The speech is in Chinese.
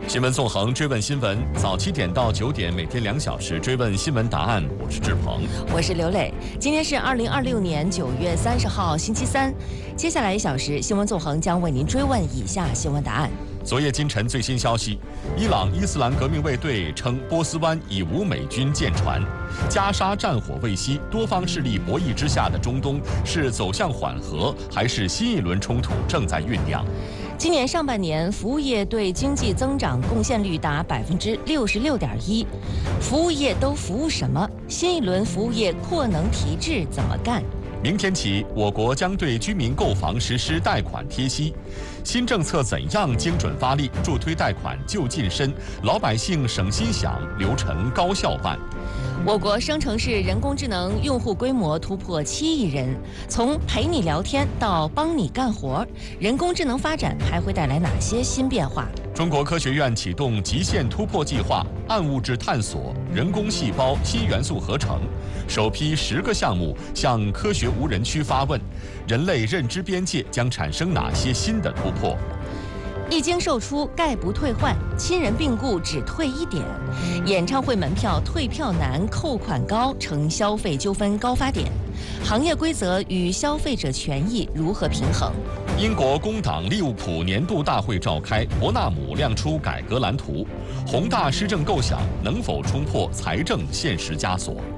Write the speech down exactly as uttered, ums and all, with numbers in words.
新闻纵横，追问新闻，早七点到九点，每天两小时追问新闻答案。我是志鹏， 我是刘磊。今天是二零二六年九月三十号，星期三。接下来一小时，新闻纵横将为您追问以下新闻答案。 昨夜今晨最新消息，伊朗伊斯兰革命卫队称波斯湾已无美军舰船。加沙战火未息，多方势力博弈之下的中东是走向缓和，还是新一轮冲突正在酝酿？ 今年上半年，服务业对经济增长贡献率达百分之六十六点一。服务业都服务什么？新一轮服务业扩能提质怎么干？ 明天起，我国将对居民购房实施贷款贴息。新政策怎样精准发力，助推贷款就近身，老百姓省心想，流程高效办。 我国生成式人工智能用户规模突破七亿人，从陪你聊天到帮你干活，人工智能发展还会带来哪些新变化？ 中国科学院启动极限突破计划，暗物质探索、人工细胞、新元素合成，首批十个项目向科学无人区发问：人类认知边界将产生哪些新的突破？ 一经售出概不退换，亲人病故只退一点，演唱会门票退票难，扣款高成消费纠纷高发点，行业规则与消费者权益如何平衡？ 英国工党利物浦年度大会召开，伯纳姆亮出改革蓝图，宏大施政构想能否冲破财政现实枷锁？